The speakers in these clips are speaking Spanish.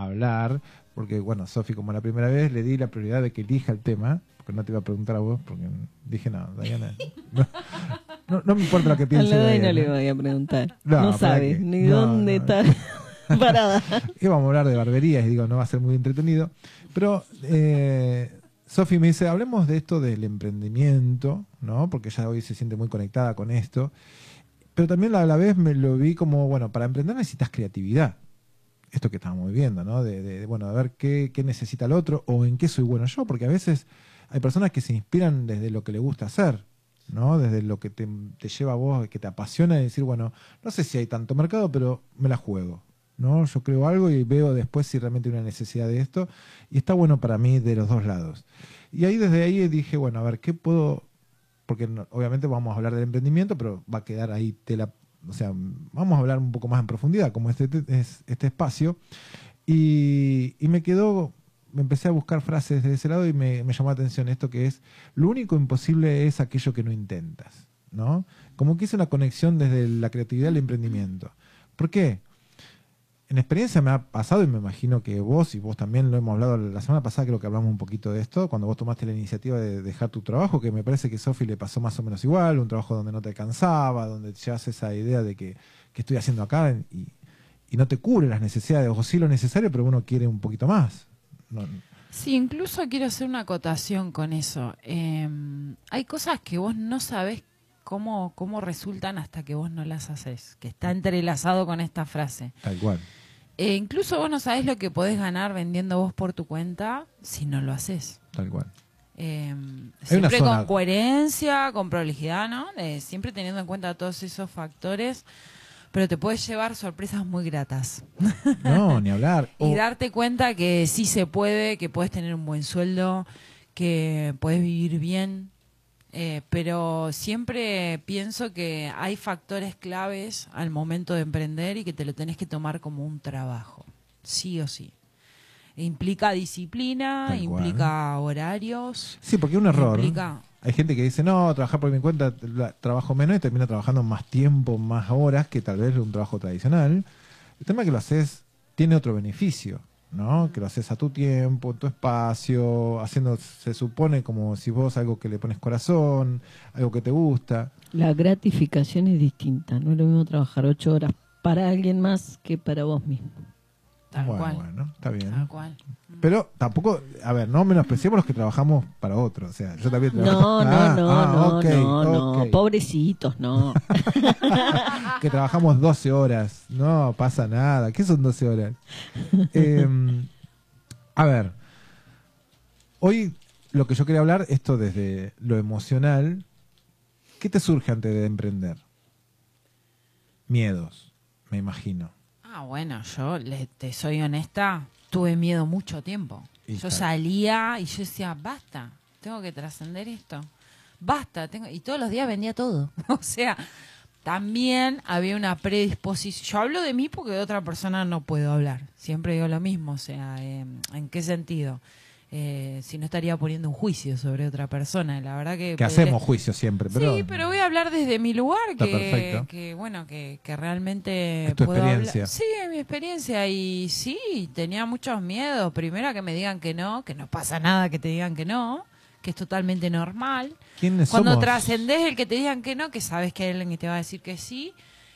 hablar, porque bueno, Sofi, como la primera vez, le di la prioridad de que elija el tema, porque no te iba a preguntar a vos, porque dije, no, Diana, no me importa lo que piense A la Diana. no le voy a preguntar. No, No ¿para sabe qué? ni No, dónde no. está parada. Íbamos a hablar de barberías y digo, no va a ser muy entretenido. Pero Sofi me dice, hablemos de esto del emprendimiento, ¿no? Porque ella hoy se siente muy conectada con esto. Pero también a la vez me lo vi como, bueno, para emprender necesitas creatividad. Esto que estábamos viendo, ¿no? Bueno, a ver qué necesita el otro o en qué soy bueno yo, porque a veces hay personas que se inspiran desde lo que le gusta hacer, ¿no? Desde lo que te lleva a vos, que te apasiona y decir, bueno, no sé si hay tanto mercado, pero me la juego, ¿no? Yo creo algo y veo después si realmente hay una necesidad de esto y está bueno para mí de los dos lados. Y ahí desde ahí dije, bueno, a ver, ¿qué puedo...? Porque obviamente vamos a hablar del emprendimiento, pero va a quedar ahí o sea, vamos a hablar un poco más en profundidad, como este espacio. Y me empecé a buscar frases de ese lado y me llamó la atención esto que es, lo único imposible es aquello que no intentas, ¿no? Como que hice una conexión desde la creatividad al emprendimiento. ¿Por qué? En experiencia me ha pasado y me imagino que vos y vos también lo hemos hablado la semana pasada, creo que hablamos un poquito de esto, cuando vos tomaste la iniciativa de dejar tu trabajo, que me parece que a Sofi le pasó más o menos igual, un trabajo donde no te alcanzaba, donde llevas esa idea de que estoy haciendo acá y no te cubre las necesidades, o sí lo necesario, pero uno quiere un poquito más. No, Sí, incluso quiero hacer una acotación con eso. Hay cosas que vos no sabés cómo resultan hasta que vos no las haces, que está entrelazado con esta frase. tal cual. Incluso vos no sabés lo que podés ganar vendiendo vos por tu cuenta si no lo haces. Tal cual. Siempre zona- con coherencia, con prolijidad, ¿no? Siempre teniendo en cuenta todos esos factores, pero te puedes llevar sorpresas muy gratas. No, ni hablar. Y darte cuenta que sí se puede, que puedes tener un buen sueldo, que puedes vivir bien, pero siempre pienso que hay factores claves al momento de emprender y que te lo tenés que tomar como un trabajo, sí o sí. Implica disciplina, Tal cual. implica horarios. Sí, porque es un error. Implica... Hay gente que dice, no, trabajar por mi cuenta, trabajo menos y termina trabajando más tiempo, más horas que tal vez un trabajo tradicional. El tema es que lo haces, tiene otro beneficio, ¿no? Que lo haces a tu tiempo, en tu espacio, haciendo, se supone como si vos algo que le pones corazón, algo que te gusta. La gratificación es distinta. No es lo mismo trabajar 8 horas para alguien más que para vos mismo. Tal cual. Bueno, está bien. Tal cual. Pero tampoco, a ver, no menospreciemos los que trabajamos para otros. O sea, yo también trabajo. No, pobrecitos, no. Que trabajamos 12 horas. No pasa nada. ¿Qué son 12 horas? A ver, hoy lo que yo quería hablar, esto desde lo emocional, ¿qué te surge antes de emprender? Miedos, me imagino. Bueno, yo te soy honesta, tuve miedo mucho tiempo. Yo salía y yo decía, basta, tengo que trascender esto. Basta, y todos los días vendía todo. O sea, también había una predisposición. Yo hablo de mí porque de otra persona no puedo hablar. Siempre digo lo mismo. O sea, ¿en qué sentido? Si no estaría poniendo un juicio sobre otra persona. La verdad que hacemos juicio siempre. Pero sí, pero voy a hablar desde mi lugar, que bueno, que realmente es tu puedo experiencia. Sí, es mi experiencia y sí, tenía muchos miedos. Primero que me digan que no pasa nada que te digan que no, que es totalmente normal. ¿Quiénes Cuando somos? trascendés el que te digan que no, que sabes que hay alguien que te va a decir que sí.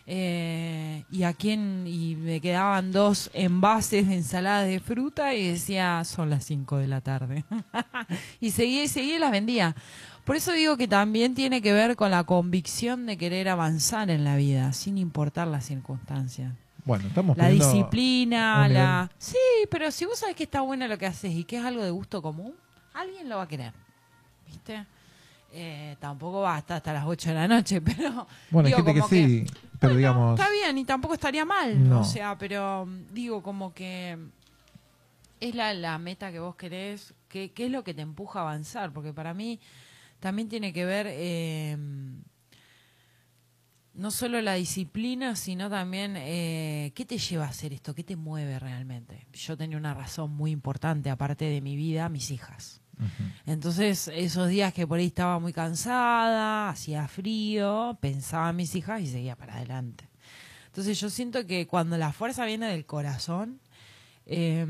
Y me quedaban 2 envases de ensaladas de fruta y decía, son las 5 de la tarde. Y seguía y las vendía. Por eso digo que también tiene que ver con la convicción de querer avanzar en la vida, sin importar las circunstancias. Bueno, estamos la poniendo disciplina, sí, pero si vos sabés que está bueno lo que haces y que es algo de gusto común, alguien lo va a querer, ¿viste? Tampoco va hasta las 8 de la noche, pero... Bueno, digo, hay gente que sí, pero digamos... Está bien y tampoco estaría mal, no. O sea, pero digo como que es la meta que vos querés, qué es lo que te empuja a avanzar, porque para mí también tiene que ver no solo la disciplina, sino también qué te lleva a hacer esto, qué te mueve realmente. Yo tenía una razón muy importante, aparte de mi vida, mis hijas. Entonces, esos días que por ahí estaba muy cansada, hacía frío, pensaba en mis hijas y seguía para adelante. Entonces, yo siento que cuando la fuerza viene del corazón,